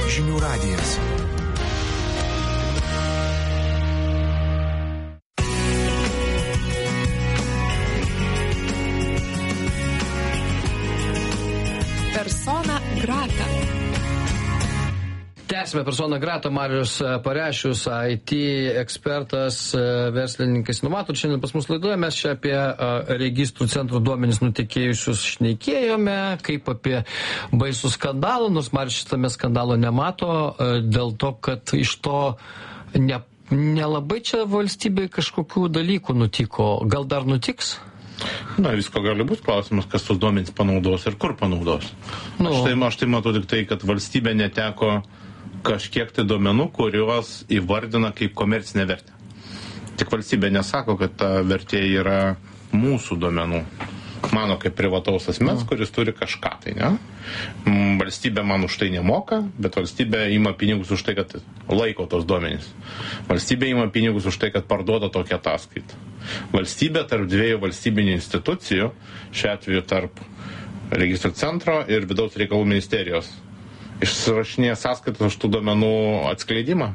Žinių radijas. Persona grata. Tęsime Persona grata. Marius Parešius, IT ekspertas, verslininkas, inovatorius. Šiandien pas mus laidoje mes čia apie registrų centro duomenis nutekėjusius šnekėjome, kaip apie baisų skandalą, nors Marius šitame skandalo nemato, dėl to, kad iš to nelabai čia valstybei kažkokių dalykų nutiko. Gal dar nutiks? Na, visko gali būti, klausimas, kas tos duomenys panaudos ir kur panaudos. Aš tai matau tik tai, kad valstybė neteko kažkiek tai duomenų, kuriuos įvardina kaip komercinę vertę. Tik valstybė nesako, kad ta vertė yra mūsų duomenų. Mano kaip privataus asmens, kuris turi kažką tai, ne? Valstybė man už tai nemoka, bet valstybė ima pinigus už tai, kad laiko tos duomenys. Valstybė ima pinigus už tai, kad parduoda tokią ataskaitą. Valstybė tarp dviejų valstybinių institucijų, šiuo atveju tarp registrų centro ir vidaus reikalų ministerijos, išsirašinėja sąskaitas už tų duomenų atskleidimą.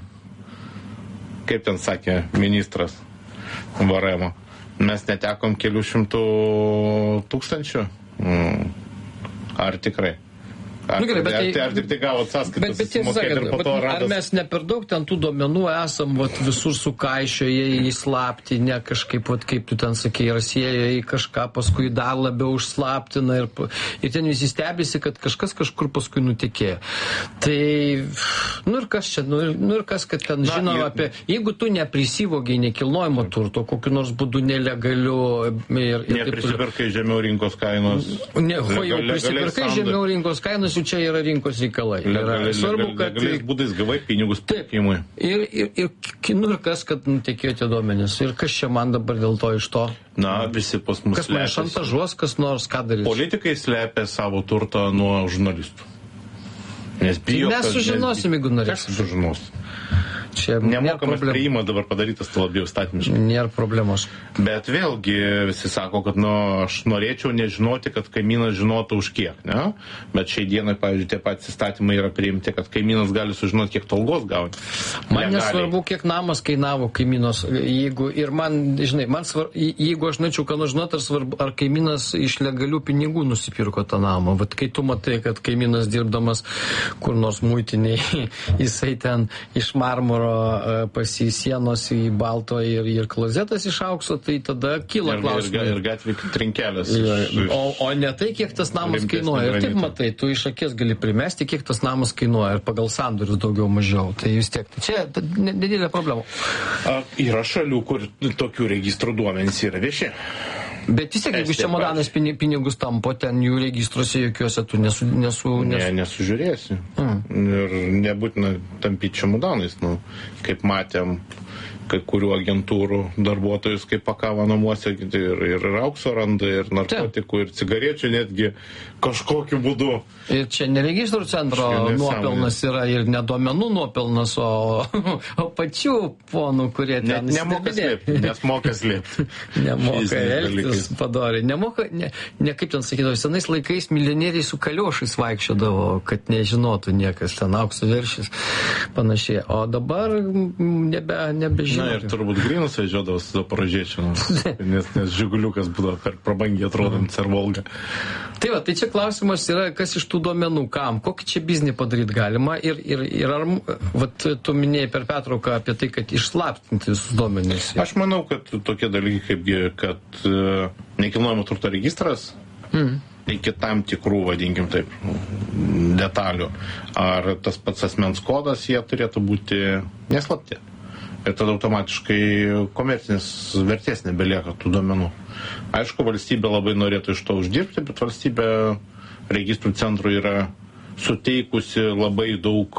Kaip ten sakė ministras VRM. Mes netekom kelių šimtų tūkstančių. Ar tikrai? Ar tik tai gavot sąskaitas, susimokėti ir po to rados? Ar mes ne per daug ten tų duomenų esam visur sukaišioję, įslaptinę kažkaip, kaip tu ten sakei, rasiejo į kažką, paskui dar labiau užslaptina ir ten visi stebisi, kad kažkas kažkur paskui nutekėjo. Tai, ir kas čia, ir kas, kad ten žinoma apie, jeigu tu neprisivogiai nekilnojamo turto, kokiu nors būdu nelegaliu neprisipirkai žemiau rinkos kainos. Jau prisipirkai žemiau rinkos kainos, jau čia yra rinkos reikalai. Svarbu, kad legaliais būdais gavai pinigus pirkimui. Ir kas, kad nutekėjo tie duomenys. Ir kas čia man dabar dėl to iš to? Na, visi pas mus kas man šantažuos, kas nors, ką darys? Politikai slepia savo turtą nuo žurnalistų. Nes bijo, mes sužinosim, jeigu norėsim. Sužinosim. Čia nemokamas priėjimas dabar padarytas, tai labiau statymiškai. Nėra problemos. Bet vėlgi visi sako, kad aš norėčiau nežinoti, kad kaimynas žinotų už kiek, ne? Bet šiai dienai, pavyzdžiui, tie patys įstatymai yra priimti, kad kaimynas gali sužinoti, kiek algos gauti. Man nesvarbu, kiek namas kainavo kaimynos. Jeigu aš norėčiau, ką nors žinoti, ar kaimynas iš legalių pinigų nusipirko tą namą. Vat kai tu matai, kad kaimynas dirbdamas kur nors muitiniai, jisai ten iš marmuro pasisienos į balto ir klozetas iš aukso, tai tada kyla klausimas. Ir gatvė trinkelės. O ne tai, kiek tas namas kainuoja. Ir taip matai, tu iš akies gali primesti, kiek tas namas kainuoja ir pagal sandorius daugiau mažiau. Tai vis tiek, čia nedidelė problema. Yra šalių, kur tokių registrų duomenys yra vieši. Bet vis tiek, jeigu čemodanas pinigus tampo, ten jų registruose jokiuose tu nesužiūrėsi. Ir nebūtina tampyti čemodanais, kaip matėm kai kurių agentūrų darbuotojus, kaip pakavo namuose, ir aukso randa, ir narkotikų, ir cigarečių netgi kažkokiu būdu. Ir čia ne registrų centro nuopelnas yra, ir ne duomenų nuopelnas, o pačių ponų, kurie ten nemoka slėpti, nes moka slėpti. Nemoka elgtis padoriai. Nemoka, kaip ten sakydavo, senais laikais milijonieriai su kaliošais vaikščiodavo, kad nežinotų niekas, ten aukso veršis, panašiai. O dabar nebežinau. Na ir turbūt grynus vežiodavo su Zaporožiečiu, nes Žiguliukas būdavo per prabangiai atrodantis ar Volga. Tai va, tai čia klausimas yra, kas iš tų duomenų, kam, kokį čia biznį padaryti galima ir ar, vat, tu minėjai per pertrauką apie tai, kad išslaptinti visus duomenys. Aš manau, kad tokie dalykai, kad nekilnojamo turto registras iki tam tikrų, vadinkim taip, detalių, ar tas pats asmens kodas, jie turėtų būti neslapti. Ir tada automatiškai komercinės vertės nebelieka tų duomenų. Aišku, valstybė labai norėtų iš to uždirbti, bet valstybė registrų centrui yra suteikusi labai daug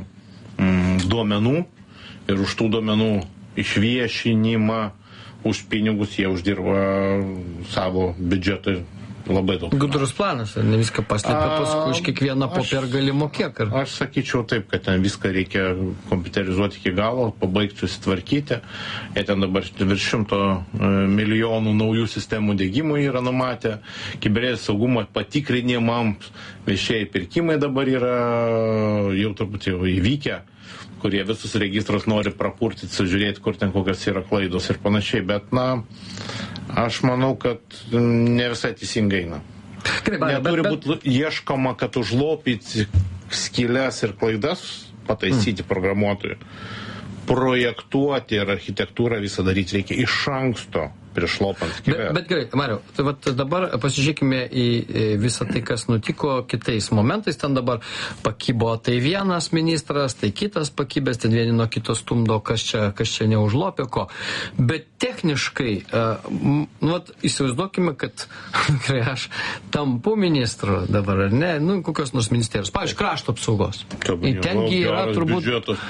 duomenų ir už tų duomenų išviešinimą, už pinigus jie uždirba savo biudžetui Labai daug. Gudrus planas, ne viską paslėpė, paskui iš kiekvieną popiergalį mokėk. Aš sakyčiau taip, kad ten viską reikia kompiuterizuoti iki galo, pabaigti susitvarkyti. Jie ten dabar virš 100 milijonų naujų sistemų dėgymų yra numatę. Kibernetinio saugumo patikrinimams viešieji pirkimai dabar yra jau turbūt jau įvykę, kurie visus registrus nori prapurtyti, sužiūrėti, kur ten kokios yra klaidos ir panašiai. Bet, aš manau, kad ne visai teisingai eina. Neturi būti ieškoma, kad užlopyti skylės ir klaidas, pataisyti programuotojų. Projektuoti ir architektūrą visą daryti reikia iš anksto prieš lopant skylę. Bet gerai, Mariau, tai vat dabar pasižiūrėkime į visą tai, kas nutiko kitais momentais. Ten dabar pakybo tai vienas ministras, tai kitas pakybės, ten vieni nuo kito stumdo, kas čia neužlopė ko. Bet techniškai, įsivaizduokime, kad aš tampu ministru dabar, ar ne, kokios nors ministerijos, pavyzdžiui, krašto apsaugos. Tengi yra turbūt biudžetas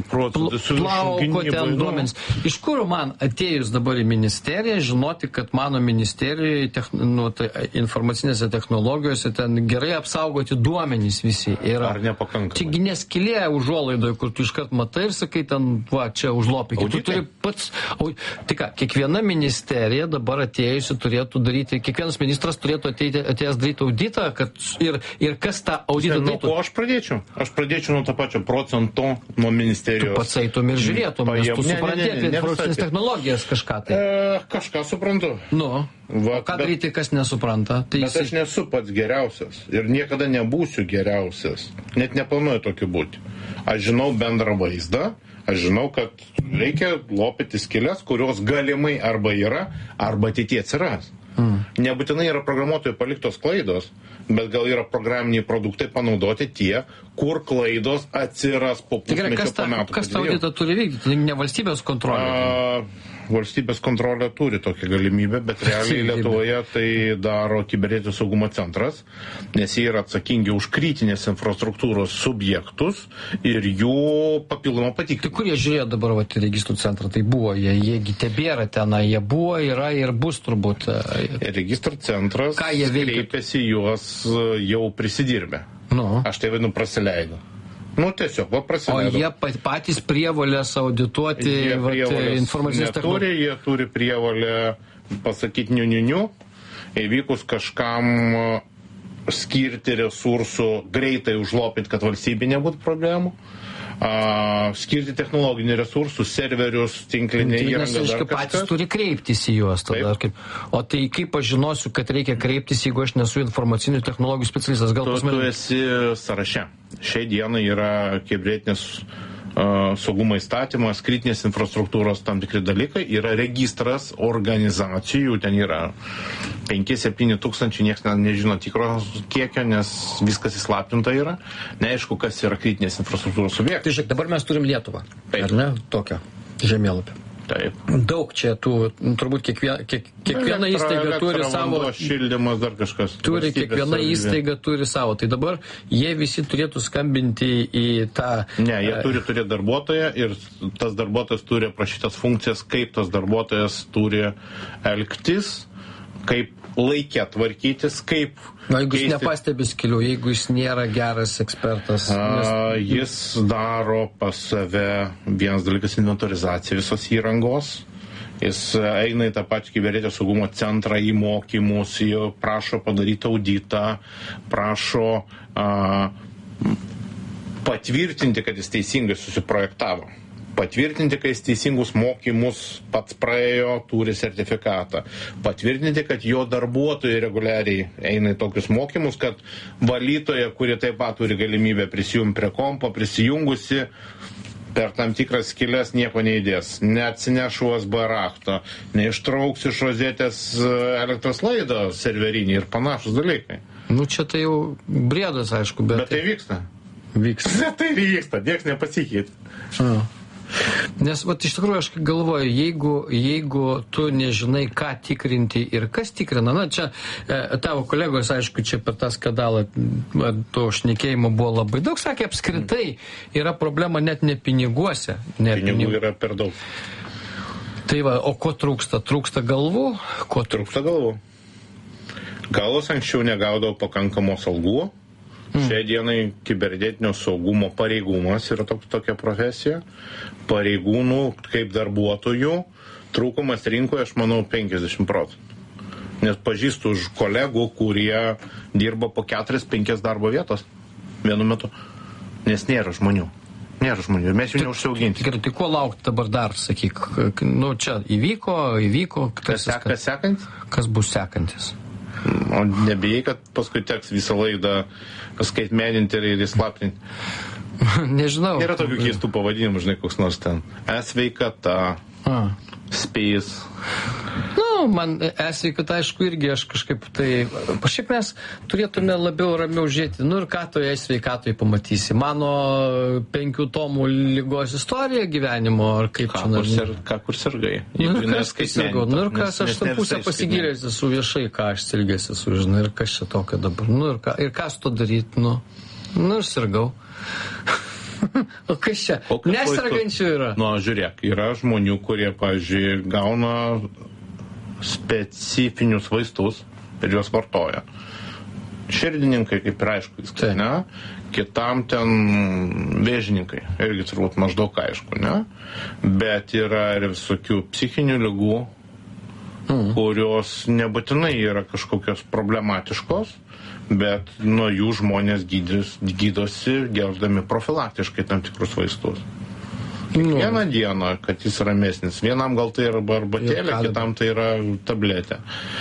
5% plauko ten duomenys. Iš kur man atėjus dabar į ministeriją žinoti, kad mano ministerijoje informacinėse technologijose ten gerai apsaugoti duomenys visi yra. Ar nepakankamai? Čia neskilė užuolaidoje, kur tu iškart matai ir sakai, ten, čia užlopykit. Tu turi pats... Tai ką, kiekviena ministerija dabar atėjusi turėtų daryti, kiekvienas ministras turėtų atėjęs daryti auditą, ir kas tą auditą darytų? Nuo ko aš pradėčiau? Aš pradėčiau nuo to pačio procento nuo ministerijos. Tu pats eitum ir žiūrėtum, nes tu supranti apie informacinės technologijas kažką tai. Kažką suprantu. O ką daryti, kas nesupranta? Bet aš nesu pats geriausias ir niekada nebūsiu geriausias. Net neplanuoju tokiu būti. Aš žinau bendrą vaizdą, aš žinau, kad reikia lopyti skylės, kurios galimai arba yra, arba ateityje atsiras. Nebūtinai yra programuotojų paliktos klaidos, bet gal yra programiniai produktai panaudoti tie, kur klaidos atsiras po pusmečio po metų. Kas tą auditą turi vykdyti? Ne valstybės kontrolė? Valstybės kontrolė turi tokią galimybę, bet realiai Lietuvoje tai daro kibernetinio saugumo centras, nes jie yra atsakingi už kritinės infrastruktūros subjektus ir jų papildomą patikrinimą. Tai kur jie žiūrėjo dabar registrų centrą? Tai buvo, jiegi tebėra tenai, jie buvo, yra ir bus turbūt. Registrų centras kreipėsi juos jau prisidirbę. Aš tai vadinu prasileido. Tiesiog, prasidėjo. O jie patys prievolės audituoti informacinės technologijas? Jie turi prievolę pasakyti niu, įvykus kažkam skirti resursų, greitai užlopinti, kad valstybė nebūtų problemų, skirti technologinių resursų, serverius, tinklinę įrangą. Tai patys turi kreiptis į juos tada. O tai kaip aš žinosiu, kad reikia kreiptis, jeigu aš nesu informacinių technologijų specialistas? Tu esi sąraše. Šiai dienai yra kibernetinės saugumo įstatymas, kritinės infrastruktūros tam tikri dalykai, yra registras organizacijų, ten yra 5-7 tūkstančių, niekas nežino tikros kiekio, nes viskas įslaptinta yra. Neaišku, kas yra kritinės infrastruktūros subjektai. Tai žiūrėk, dabar mes turim Lietuvą, ar ne? Tokią žemėlapį. Taip. Daug čia tų, turbūt kiekviena įstaiga turi savo... Šildymas, dar kažkas. Kiekviena įstaiga turi savo. Tai dabar jie visi turėtų skambinti į tą... Ne, jie turi turėti darbuotoją ir tas darbuotojas turi aprašytas funkcijas, kaip tas darbuotojas turi elgtis, kaip laikė tvarkytis, kaip... Jeigu jis nepastebi skilių, jeigu jis nėra geras ekspertas... Jis daro pas save vienas dalykas inventorizaciją visos įrangos. Jis eina į tą patį kibernetinio saugumo centrą, į mokymus, prašo padaryti auditą, prašo patvirtinti, kad jis teisingai susiprojektavo. Patvirtinti, kad jis teisingus mokymus pats praėjo, turi sertifikatą. Patvirtinti, kad jo darbuotojai reguliariai eina į tokius mokymus, kad valytoja, kuri taip pat turi galimybę prisijungti prie kompo, prisijungusi per tam tikras skylės nieko neįdės. Neatsineš USB raktą, neištrauks iš rozetės elektros laido serverinį ir panašus dalykai. Čia tai jau briedas, aišku, bet... Bet tai vyksta. Vyksta. Tai vyksta, nieks nepasikeitė. Nes, iš tikrųjų, aš galvoju, jeigu tu nežinai, ką tikrinti ir kas tikrina, čia tavo kolegos, aišku, čia per tą skandalą to šnekėjimo buvo labai daug, sakė, apskritai yra problema net ne piniguose. Pinigų yra per daug. Tai o ko trūksta? Trūksta galvų? Trūksta galvų. Gal jis anksčiau negaudavo pakankamos algų. Šiai dienai kibernetinio saugumo pareigūnas yra tokia profesija. Pareigūnų kaip darbuotojų trūkumas rinkoje, aš manau, 50%. Nes pažįstu už kolegų, kurie dirba po 4-5 darbo vietos vienu metu. Nes nėra žmonių. Nėra žmonių. Ir mes jų neužsiauginti. Tai ko laukti dabar dar, sakyk? Nu, čia įvyko. Kas sekantis? Kas bus sekantis? O nebijai, kad paskui teks visą laidą skaitmeninti ir įslaptinti? Nežinau. Yra tokių keistų pavadinimų, žinai, koks nors ten. E-sveikata, spės. Nu, man e-sveikata, aišku, irgi aš kažkaip tai... Šiaip mes turėtume labiau ramiau žiūrėti. Nu ir ką toje e-sveikatoje pamatysi? Mano 5 tomų lygos istorija gyvenimo, ar kaip čia... Kur sirgai? Nu ir kas aš tą pusę pasigyręs esu viešai, ką aš sirgęs esu, žinai, ir kas čia tokio dabar. Nu ir ką su to daryti, nu ir sirgau. O kas čia? Nesergančių yra? Nu, žiūrėk, yra žmonių, kurie, pavyzdžiui, gauna specifinius vaistus ir juos vartoja. Širdininkai, kaip ir aišku, ne? Kitam ten vėžininkai, irgi turbūt maždaug aišku, ne? Bet yra ir visokių psichinių ligų, kurios nebūtinai yra kažkokios problematiškos, bet nuo jų žmonės gydosi gerdami profilaktiškai tam tikrus vaistus. Kiekvieną dieną, kad jis ramesnis. Vienam gal tai yra arbatėlė, kitam tai yra tabletė.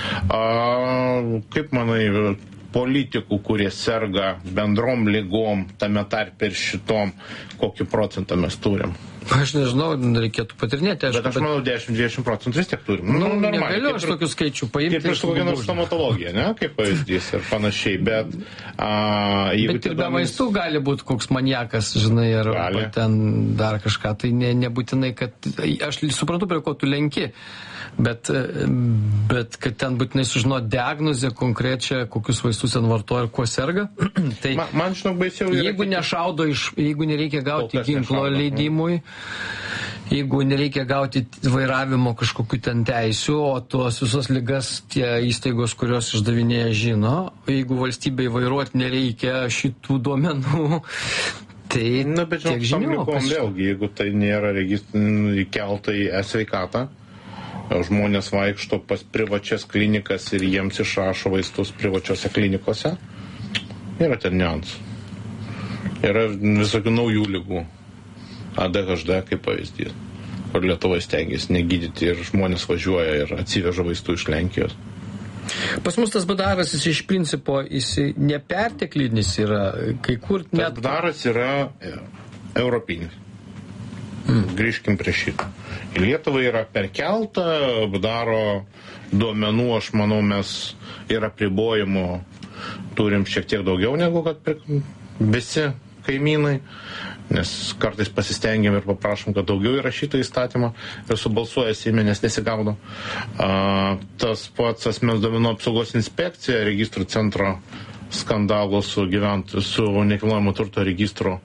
Kaip manai, politikų, kurie serga bendrom ligom, tame tarpe ir šitom, kokį procentą mes turim? Aš nežinau, reikėtų patirinėti. Bet aš manau, 10-20% vis tiek turim. Nu, negaliu aš tokių skaičių paimti. Kaip ir su kokia nors stomatologija, ne? Kaip pavyzdys ir panašiai. Bet ir be vaistų gali būti koks maniakas, žinai, ar ten dar kažką. Tai nebūtinai, kad... Aš suprantu, prie ko tu lenki. Bet kad ten būtinai sužinoti diagnozę konkrečią, kokius vaistus ten vartoja ir kuo serga. Tai man žinok, baisiau yra... Jeigu nešaudo, jeigu nereikia gauti ginklo leidimui, jeigu nereikia gauti vairavimo kažkokių ten teisių, o tuos visos ligas tie įstaigos, kurios išdavinėja, žino, jeigu valstybei vairuoti nereikia šitų duomenų, tai tiek žinių. Vėlgi, jeigu tai nėra įkelta į e-sveikatą, žmonės vaikšto pas privačias klinikas ir jiems išrašo vaistus privačiose klinikose, yra ten niuansų. Yra visokių naujų ligų. ADHD kaip pavyzdys, kur Lietuva stengiasi negydyti ir žmonės važiuoja ir atsiveža vaistų iš Lenkijos. Pas mus tas badaras, jis iš principo, jis neperteklinis yra, kai kur net... Tas badaras yra europinis. Grįžkim prie šito. Į Lietuvą yra perkelta, daro duomenų, aš manau, mes ir apribojimų turim šiek tiek daugiau negu kad visi kaimynai, nes kartais pasistengiam ir paprašom, kad daugiau įrašyta įstatymą ir subalsuoja Seime, nes nesigaudo. Tas pats asmens duomenų apsaugos inspekcija, registrų centro skandalo su nekilnojamo turto registru,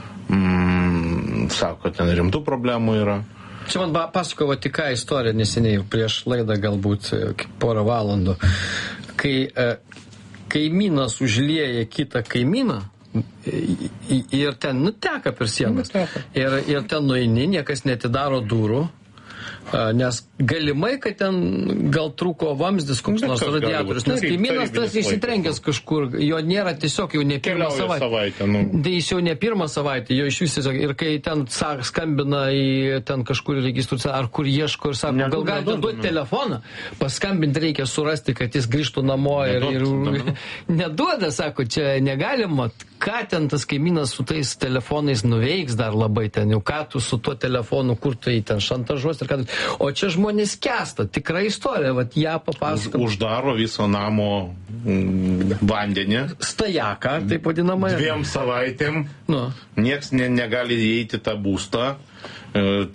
sako, kad ten rimtų problemų yra. Čia man pasakojo tik ką istoriją neseniai, prieš laidą galbūt porą valandų, kai kaimynas užlieja kitą kaimyną ir ten nuteka per sienas. Ir ten nueini, niekas netidaro durų, nes galimai, kad ten gal trūko vamzdis, koks nors radiatorius, nes kaimynas tas išsitrenkęs kažkur, jo nėra tiesiog jau ne pirmą savaitę. Tai jis jau ne pirmą savaitę, jo iš vis tiesiog, ir kai ten skambina į ten kažkur registrų, ar kur ieško ir sako, gal galite duoti telefoną, paskambinti reikia surasti, kad jis grįžtų namo ir neduoda, sako, čia negalima, ką ten tas kaimynas su tais telefonais nuveiks dar labai ten, jau ką tu su tuo telefonu, kur tai ten šantažuos ir ką. O čia žmonės kęsta, tikra istorija, vat ją papasakot. Uždaro viso namo vandenį. Stajaką, taip vadinamą. 2 savaitėm. Nieks negali įeiti tą būstą.